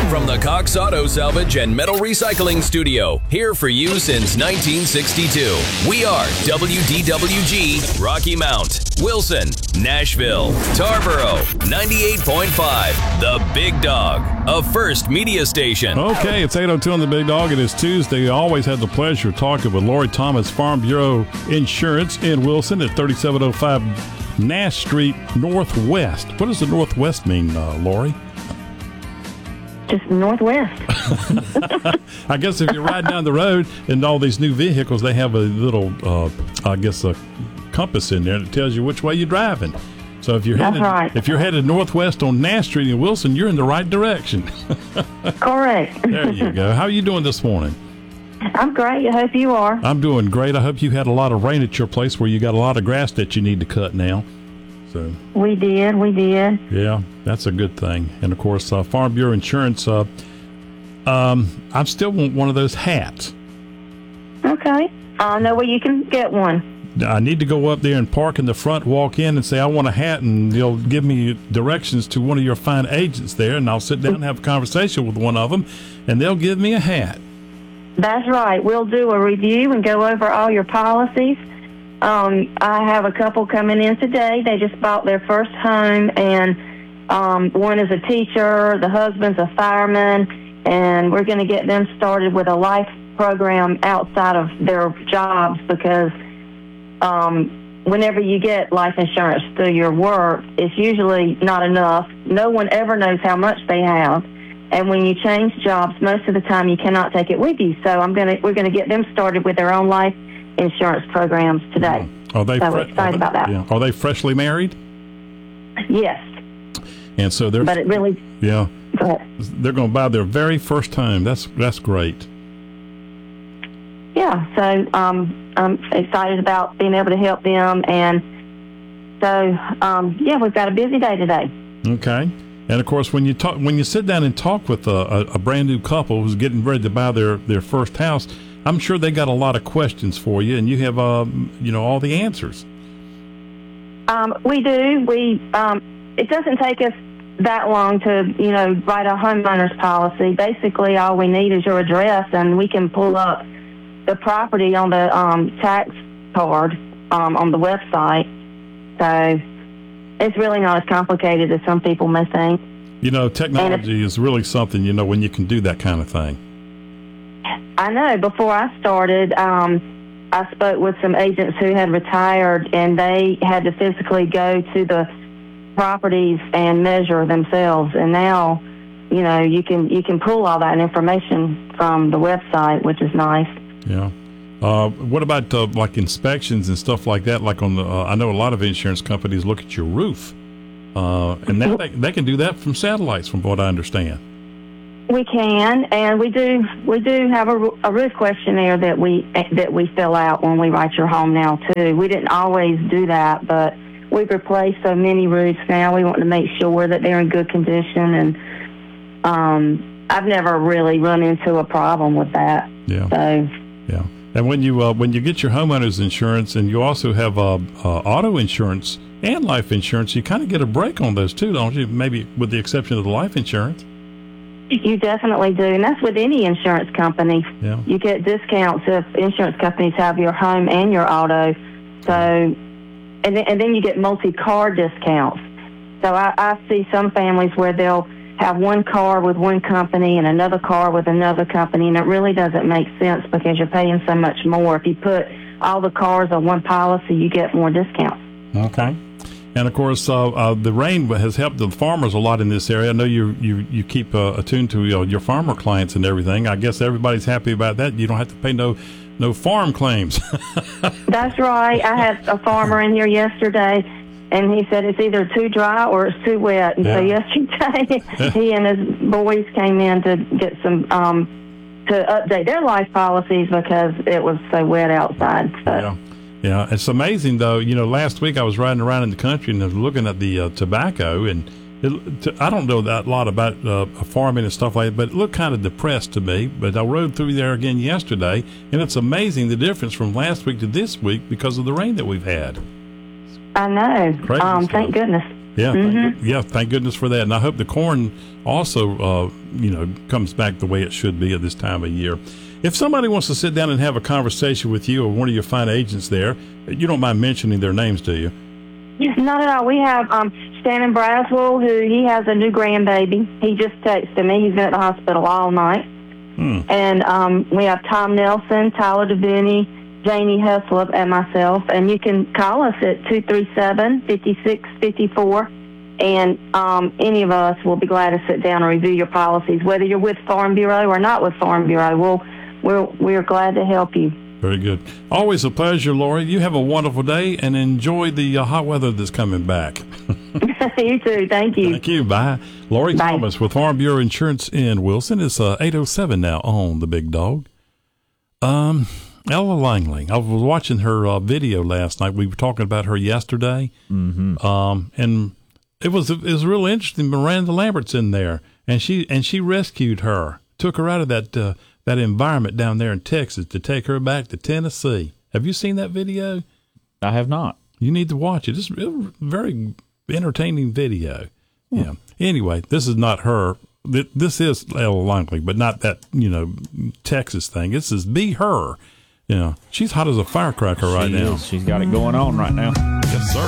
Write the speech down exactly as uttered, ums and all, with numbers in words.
From the Cox Auto Salvage and Metal Recycling Studio, here for you since nineteen sixty-two. We are W D W G, Rocky Mount, Wilson, Nashville, Tarboro, ninety-eight point five, The Big Dog, a First Media station. Okay, it's eight oh two on The Big Dog. It is Tuesday. I always had the pleasure of talking with Lori Thomas, Farm Bureau Insurance in Wilson at thirty-seven oh five Nash Street Northwest. What does the Northwest mean, uh, Lori? Just northwest. I guess if you're riding down the road and all these new vehicles, they have a little, uh, I guess, a compass in there that tells you which way you're driving. So if you're That's headed, right. if you're headed northwest on Nash Street in Wilson, you're in the right direction. Correct. There you go. How are you doing this morning? I'm great. I hope you are. I'm doing great. I hope you had a lot of rain at your place where you got a lot of grass that you need to cut now. So We did. We did. yeah, that's a good thing. And of course, uh, Farm Bureau Insurance. Uh, um, I still want one of those hats. Okay. I know where you can get one. I need to go up there and park in the front, walk in, and say I want a hat, and they'll give me directions to one of your fine agents there, and I'll sit down and have a conversation with one of them, and they'll give me a hat. That's right. We'll do a review and go over all your policies. Um, I have a couple coming in today. They just bought their first home, and um, one is a teacher, the husband's a fireman, and we're going to get them started with a life program outside of their jobs because um, whenever you get life insurance through your work, it's usually not enough. No one ever knows how much they have. And when you change jobs, most of the time you cannot take it with you. So I'm gonna we're gonna get them started with their own life insurance programs today. Are they so fre- we're excited are about that. They, yeah. Are they freshly married? Yes, And so they're but it really. yeah Go ahead. they're going to buy their very first home. That's that's great. Yeah, so um, I'm excited about being able to help them, and so um, yeah, we've got a busy day today. Okay. And of course, when you talk, when you sit down and talk with a, a, a brand new couple who's getting ready to buy their, their first house, I'm sure they got a lot of questions for you, and you have um, you know all the answers. Um, we do. We um, it doesn't take us that long to you know write a homeowner's policy. Basically, all we need is your address, and we can pull up the property on the um, tax card um, on the website. So it's really not as complicated as some people may think. You know, technology is really something. You know, when you can do that kind of thing. I know. Before I started, um, I spoke with some agents who had retired, and they had to physically go to the properties and measure themselves. And now, you know, you can you can pull all that information from the website, which is nice. Yeah. Uh, what about uh, like inspections and stuff like that? Like on the, uh, I know a lot of insurance companies look at your roof, uh, and now they they can do that from satellites, from what I understand. We can, and we do. We do have a, a roof questionnaire that we that we fill out when we write your home now too. We didn't always do that, but we've replaced so many roofs now. We want to make sure that they're in good condition, and um, I've never really run into a problem with that. Yeah. So. Yeah. And when you uh, when you get your homeowner's insurance, and you also have uh, uh, auto insurance and life insurance, you kind of get a break on those too, don't you? Maybe with the exception of the life insurance. You definitely do, and that's with any insurance company. Yeah. You get discounts if insurance companies have your home and your auto. So, and then, and then you get multi-car discounts. So I, I see some families where they'll have one car with one company and another car with another company, and it really doesn't make sense because you're paying so much more. If you put all the cars on one policy, you get more discounts. Okay. And of course, uh, uh, the rain has helped the farmers a lot in this area. I know you you you keep uh, attuned to uh, your farmer clients and everything. I guess everybody's happy about that. You don't have to pay no no farm claims. That's right. I had a farmer in here yesterday, and he said it's either too dry or it's too wet. And yeah. so yesterday, he and his boys came in to get some um, to update their life policies because it was so wet outside. So. Yeah. Yeah, it's amazing though. You know, last week I was riding around in the country and I was looking at the uh, tobacco, and it, t- I don't know that a lot about uh, farming and stuff like that, but it looked kind of depressed to me. But I rode through there again yesterday, and it's amazing the difference from last week to this week because of the rain that we've had. I know. Crazy Um, stuff. thank goodness. Yeah, Mm-hmm. thank, yeah. Thank goodness for that. And I hope the corn also, uh, you know, comes back the way it should be at this time of year. If somebody wants to sit down and have a conversation with you or one of your fine agents there, you don't mind mentioning their names, do you? Not at all. We have um, Stanton Braswell, who he has a new grandbaby. He just texted me. He's been at the hospital all night. Hmm. And um, we have Tom Nelson, Tyler DeVinny, Janie Heslop, and myself. And you can call us at two three seven, five six five four. And um, any of us will be glad to sit down and review your policies, whether you're with Farm Bureau or not with Farm Bureau. We'll, we're, we're glad to help you. Very good. Always a pleasure, Lori. You have a wonderful day and enjoy the uh, hot weather that's coming back. You too. Thank you. Thank you. Bye. Lori Bye. Thomas with Farm Bureau Insurance in Wilson. It's uh, eight oh seven now on the Big Dog. Um, Ella Langley. I was watching her uh, video last night. We were talking about her yesterday. Mm-hmm. Um, and it was it was really interesting. Miranda Lambert's in there, and she and she rescued her, took her out of that uh, that environment down there in Texas to take her back to Tennessee. Have you seen that video? I have not. You need to watch it. It's a very entertaining video. Hmm. Yeah. Anyway, this is not her. This is Ella Langley, but not that, you know, Texas thing. This is Be Her. You know, she's hot as a firecracker right she now. Is. She's got it going on right now. Yes, sir.